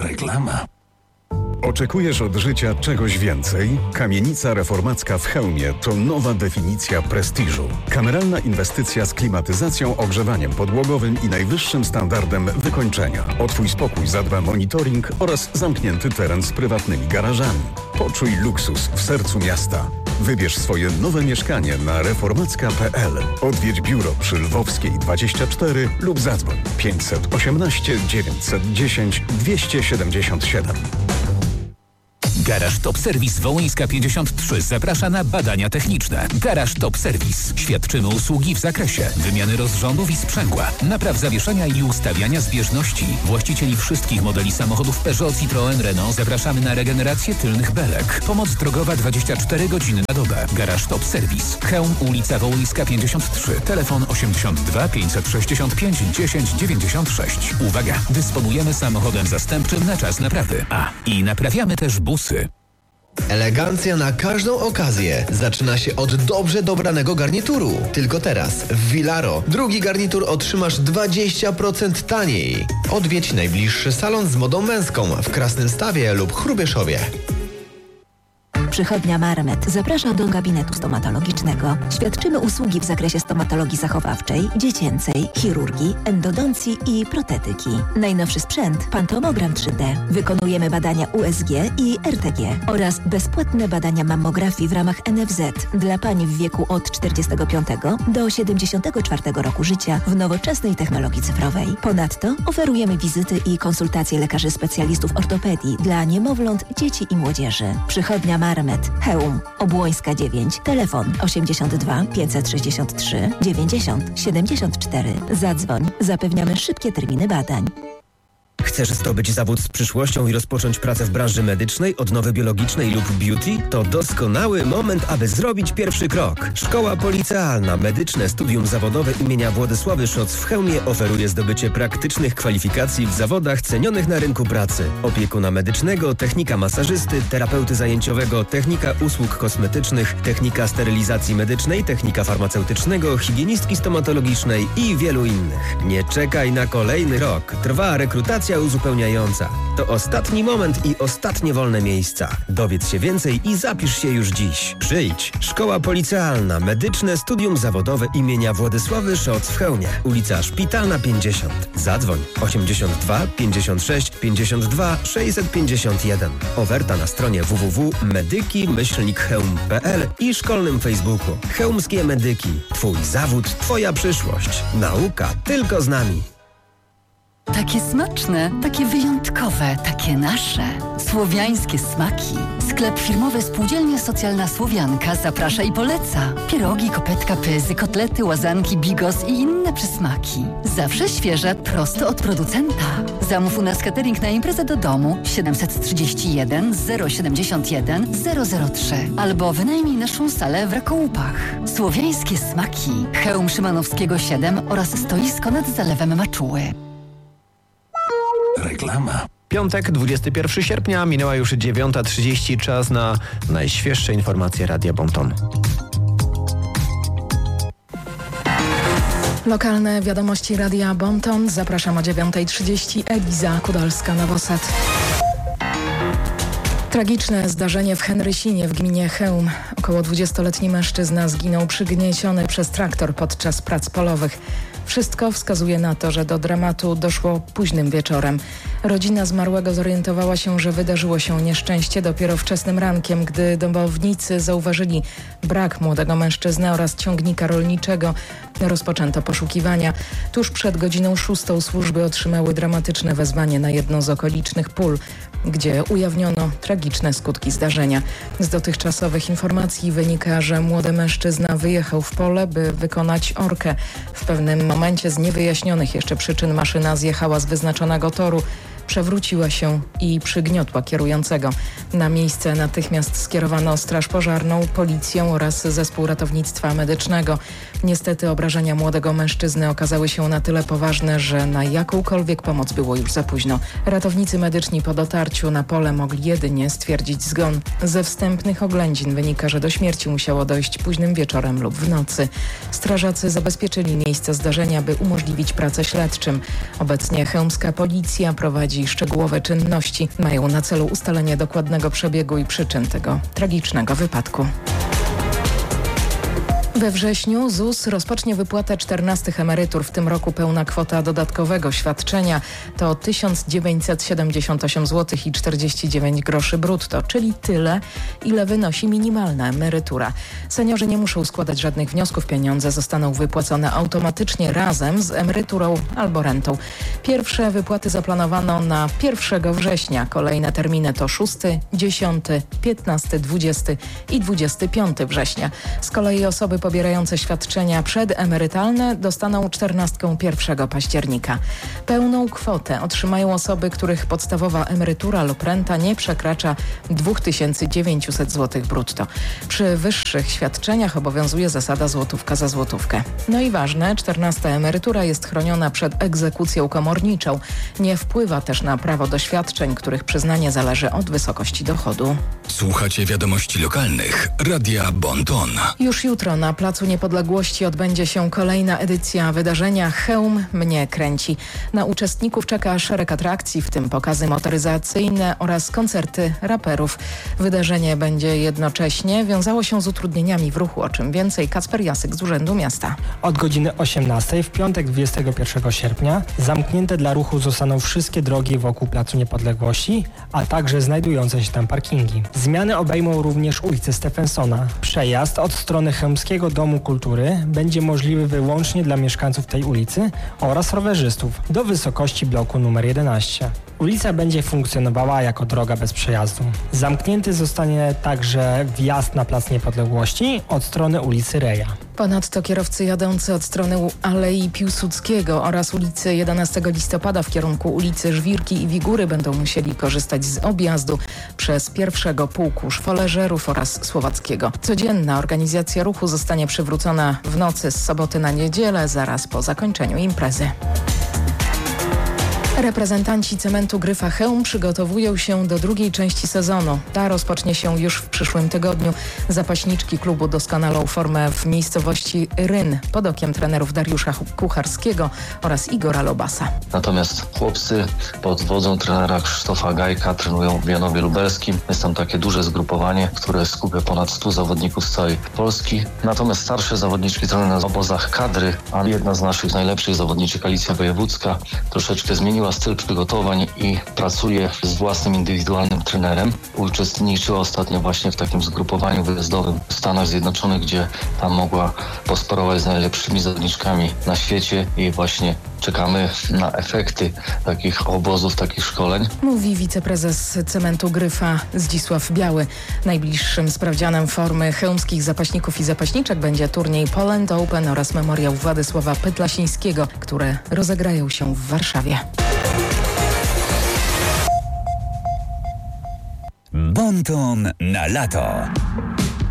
Reklama. Oczekujesz od życia czegoś więcej? Kamienica reformacka w Chełmie to nowa definicja prestiżu. Kameralna inwestycja z klimatyzacją, ogrzewaniem podłogowym i najwyższym standardem wykończenia. O Twój spokój zadba monitoring oraz zamknięty teren z prywatnymi garażami. Poczuj luksus w sercu miasta. Wybierz swoje nowe mieszkanie na reformacka.pl. Odwiedź biuro przy Lwowskiej 24 lub zadzwoń 518 910 277. Garaż Top Service Wołyńska 53 zaprasza na badania techniczne. Garaż Top Service. Świadczymy usługi w zakresie wymiany rozrządów i sprzęgła, napraw zawieszenia i ustawiania zbieżności. Właścicieli wszystkich modeli samochodów Peugeot, Citroën, Renault zapraszamy na regenerację tylnych belek. Pomoc drogowa 24 godziny na dobę. Garaż Top Service. Chełm, ulica Wołyńska 53. Telefon 82 565 10 96. Uwaga! Dysponujemy samochodem zastępczym na czas naprawy. I naprawiamy też busy. Elegancja na każdą okazję zaczyna się od dobrze dobranego garnituru. Tylko teraz w Vilaro drugi garnitur otrzymasz 20% taniej. Odwiedź najbliższy salon z modą męską w Krasnymstawie lub Hrubieszowie. Przychodnia Marmet zaprasza do gabinetu stomatologicznego. Świadczymy usługi w zakresie stomatologii zachowawczej, dziecięcej, chirurgii, endodoncji i protetyki. Najnowszy sprzęt, pantomogram 3D. Wykonujemy badania USG i RTG oraz bezpłatne badania mammografii w ramach NFZ dla pań w wieku od 45 do 74 roku życia w nowoczesnej technologii cyfrowej. Ponadto oferujemy wizyty i konsultacje lekarzy specjalistów ortopedii dla niemowląt, dzieci i młodzieży. Przychodnia Marmet. Chełm, Obłońska 9, telefon 82 563 90 74. Zadzwoń, zapewniamy szybkie terminy badań. Chcesz zdobyć zawód z przyszłością i rozpocząć pracę w branży medycznej, odnowy biologicznej lub beauty? To doskonały moment, aby zrobić pierwszy krok. Szkoła Policealna Medyczne Studium Zawodowe imienia Władysławy Szoc w Chełmie oferuje zdobycie praktycznych kwalifikacji w zawodach cenionych na rynku pracy. Opiekuna medycznego, technika masażysty, terapeuty zajęciowego, technika usług kosmetycznych, technika sterylizacji medycznej, technika farmaceutycznego, higienistki stomatologicznej i wielu innych. Nie czekaj na kolejny rok. Trwa rekrutacja uzupełniająca. To ostatni moment i ostatnie wolne miejsca. Dowiedz się więcej i zapisz się już dziś. Przyjdź. Szkoła Policealna Medyczne Studium Zawodowe imienia Władysławy Szoc w Chełmie. Ulica Szpitalna 50. Zadzwoń 82 56 52 651. Oferta na stronie www.medyki-chełm.pl i szkolnym Facebooku. Chełmskie Medyki. Twój zawód, twoja przyszłość. Nauka tylko z nami. Takie smaczne, takie wyjątkowe, takie nasze. Słowiańskie smaki. Sklep firmowy Spółdzielnia Socjalna Słowianka zaprasza i poleca. Pierogi, kopetka, pyzy, kotlety, łazanki, bigos i inne przysmaki. Zawsze świeże, prosto od producenta. Zamów u nas catering na imprezę do domu 731 071 003 albo wynajmij naszą salę w Rakołupach. Słowiańskie smaki. Chełm Szymanowskiego 7 oraz stoisko nad Zalewem Maczuły. Reklama. Piątek, 21 sierpnia, minęła już 9:30, czas na najświeższe informacje Radia Bonton. Lokalne wiadomości Radia Bonton. Zapraszam o 9:30. Eliza Kudalska-Nowosad. Tragiczne zdarzenie w Henrysinie w gminie Chełm. Około 20-letni mężczyzna zginął przygnieciony przez traktor podczas prac polowych. Wszystko wskazuje na to, że do dramatu doszło późnym wieczorem. Rodzina zmarłego zorientowała się, że wydarzyło się nieszczęście dopiero wczesnym rankiem, gdy domownicy zauważyli brak młodego mężczyzny oraz ciągnika rolniczego. Rozpoczęto poszukiwania. Tuż przed godziną 6 służby otrzymały dramatyczne wezwanie na jedno z okolicznych pól, gdzie ujawniono tragiczne skutki zdarzenia. Z dotychczasowych informacji wynika, że młody mężczyzna wyjechał w pole, by wykonać orkę. W pewnym momencie z niewyjaśnionych jeszcze przyczyn maszyna zjechała z wyznaczonego toru. Przewróciła się i przygniotła kierującego. Na miejsce natychmiast skierowano straż pożarną, policję oraz zespół ratownictwa medycznego. Niestety obrażenia młodego mężczyzny okazały się na tyle poważne, że na jakąkolwiek pomoc było już za późno. Ratownicy medyczni po dotarciu na pole mogli jedynie stwierdzić zgon. Ze wstępnych oględzin wynika, że do śmierci musiało dojść późnym wieczorem lub w nocy. Strażacy zabezpieczyli miejsce zdarzenia, by umożliwić pracę śledczym. Obecnie chełmska policja prowadzi prowadzi szczegółowe czynności. Mają na celu ustalenie dokładnego przebiegu i przyczyn tego tragicznego wypadku. We wrześniu ZUS rozpocznie wypłatę 14 emerytur. W tym roku pełna kwota dodatkowego świadczenia to 1978 zł i 49 groszy brutto, czyli tyle, ile wynosi minimalna emerytura. Seniorzy nie muszą składać żadnych wniosków. Pieniądze zostaną wypłacone automatycznie razem z emeryturą albo rentą. Pierwsze wypłaty zaplanowano na 1 września. Kolejne terminy to 6, 10, 15, 20 i 25 września. Z kolei osoby pobierające świadczenia przedemerytalne dostaną 14 1 października. Pełną kwotę otrzymają osoby, których podstawowa emerytura lub renta nie przekracza 2900 zł brutto. Przy wyższych świadczeniach obowiązuje zasada złotówka za złotówkę. No i ważne, 14 emerytura jest chroniona przed egzekucją komorniczą. Nie wpływa też na prawo do świadczeń, których przyznanie zależy od wysokości dochodu. Słuchacie wiadomości lokalnych. Radia Bon-Ton. Już jutro na Placu Niepodległości odbędzie się kolejna edycja wydarzenia Chełm mnie kręci. Na uczestników czeka szereg atrakcji, w tym pokazy motoryzacyjne oraz koncerty raperów. Wydarzenie będzie jednocześnie wiązało się z utrudnieniami w ruchu, o czym więcej Kacper Jasyk z Urzędu Miasta. Od godziny 18 w piątek 21 sierpnia zamknięte dla ruchu zostaną wszystkie drogi wokół Placu Niepodległości, a także znajdujące się tam parkingi. Zmiany obejmą również ulicę Stephensona. Przejazd od strony Chełmskiego Domu Kultury będzie możliwy wyłącznie dla mieszkańców tej ulicy oraz rowerzystów do wysokości bloku numer 11. Ulica będzie funkcjonowała jako droga bez przejazdu. Zamknięty zostanie także wjazd na Plac Niepodległości od strony ulicy Reja. Ponadto kierowcy jadący od strony Alei Piłsudskiego oraz ulicy 11 listopada w kierunku ulicy Żwirki i Wigury będą musieli korzystać z objazdu przez 1 Pułku Szwoleżerów oraz Słowackiego. Codzienna organizacja ruchu zostanie przywrócona w nocy z soboty na niedzielę, zaraz po zakończeniu imprezy. Reprezentanci Cementu Gryfa Chełm przygotowują się do drugiej części sezonu. Ta rozpocznie się już w przyszłym tygodniu. Zapaśniczki klubu doskonalą formę w miejscowości Ryn pod okiem trenerów Dariusza Kucharskiego oraz Igora Lobasa. Natomiast chłopcy pod wodzą trenera Krzysztofa Gajka trenują w Janowie Lubelskim. Jest tam takie duże zgrupowanie, które skupia ponad 100 zawodników z całej Polski. Natomiast starsze zawodniczki trenują na obozach kadry, a jedna z naszych najlepszych zawodniczek, Alicja Wojewódzka, troszeczkę zmieniła styl przygotowań i pracuje z własnym indywidualnym trenerem. Uczestniczyła ostatnio właśnie w takim zgrupowaniu wyjazdowym w Stanach Zjednoczonych, gdzie tam mogła posparować z najlepszymi zawodniczkami na świecie i właśnie czekamy na efekty takich obozów, takich szkoleń. Mówi wiceprezes Cementu Gryfa Zdzisław Biały. Najbliższym sprawdzianem formy chełmskich zapaśników i zapaśniczek będzie turniej Poland Open oraz memoriał Władysława Pytlasińskiego, które rozegrają się w Warszawie. Bon-Ton na lato.